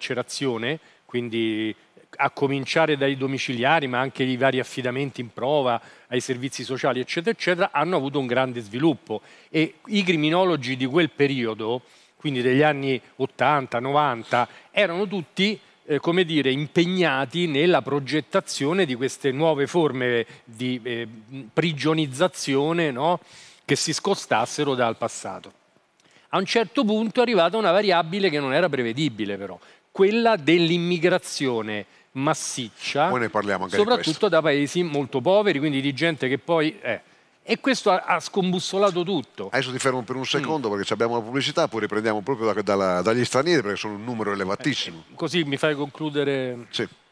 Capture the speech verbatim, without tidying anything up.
carcerazione, quindi a cominciare dai domiciliari, ma anche i vari affidamenti in prova, ai servizi sociali, eccetera, eccetera, hanno avuto un grande sviluppo. E i criminologi di quel periodo, quindi degli anni ottanta novanta, erano tutti eh, come dire, impegnati nella progettazione di queste nuove forme di eh, prigionizzazione, no? Che si scostassero dal passato. A un certo punto è arrivata una variabile che non era prevedibile, però, quella dell'immigrazione massiccia, Poi ne parliamo anche soprattutto di da paesi molto poveri, quindi di gente che poi... Eh, e questo ha, ha scombussolato tutto. Adesso ti fermo per un secondo mm. perché abbiamo la pubblicità, poi riprendiamo proprio da, dalla, dagli stranieri perché sono un numero elevatissimo. Eh, così mi fai concludere... Sì.